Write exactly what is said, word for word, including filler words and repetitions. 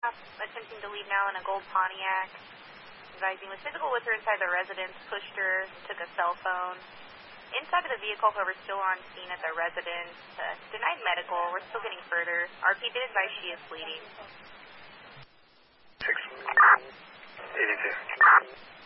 attempting to leave now in a gold Pontiac. Advising was physical with her inside the residence, pushed her, took a cell phone. Inside of the vehicle, however, still on scene at the residence. Uh, denied medical. We're still getting further. R P did advise she is bleeding. six eighty-two.